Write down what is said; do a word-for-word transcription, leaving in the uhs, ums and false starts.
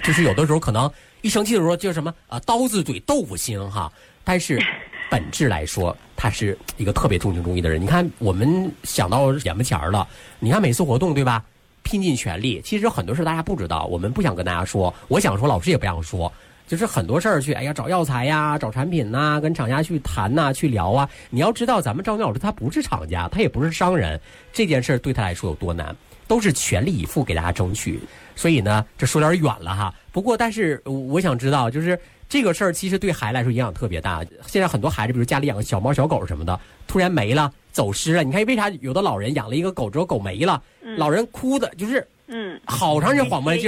就是有的时候可能一生气的时候就什么啊刀子嘴豆腐心哈，但是本质来说他是一个特别重情重义的人。你看我们想到眼巴前了，你看每次活动对吧，拼尽全力，其实很多事大家不知道，我们不想跟大家说，我想说老师也不想说，就是很多事儿去哎呀找药材呀，找产品呐、啊，跟厂家去谈呐、啊，去聊啊。你要知道咱们赵军老师他不是厂家，他也不是商人，这件事对他来说有多难，都是全力以赴给大家争取。所以呢这说点远了哈，不过但是我想知道，就是这个事儿其实对孩子来说影响特别大。现在很多孩子比如家里养个小猫小狗什么的，突然没了走失了，你看为啥有的老人养了一个狗之后狗没了，老人哭的就是嗯好长时间缓不过来劲。